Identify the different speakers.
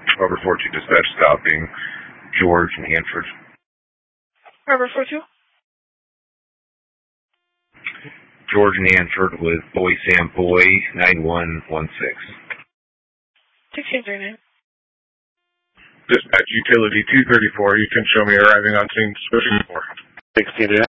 Speaker 1: Robert 42 dispatch stopping George and Hanford.
Speaker 2: Robert 42.
Speaker 1: George and Hanford with Boy Sam Boy 9116.
Speaker 2: 1639.
Speaker 3: Dispatch utility 234. You can show me arriving on scene. 16.